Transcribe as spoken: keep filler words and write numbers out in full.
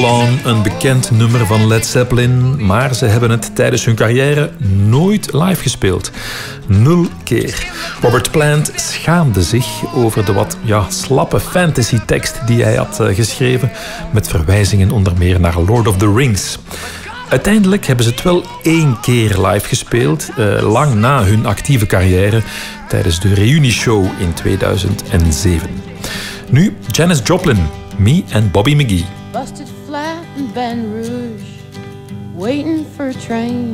Een bekend nummer van Led Zeppelin, maar ze hebben het tijdens hun carrière nooit live gespeeld. Nul keer. Robert Plant schaamde zich over de wat ja, slappe fantasy-tekst die hij had uh, geschreven, met verwijzingen onder meer naar Lord of the Rings. Uiteindelijk hebben ze het wel één keer live gespeeld, uh, lang na hun actieve carrière, tijdens de reunishow in tweeduizend zeven. Nu Janis Joplin, Me and Bobby McGee. Busted flat in Baton Rouge, waiting for a train.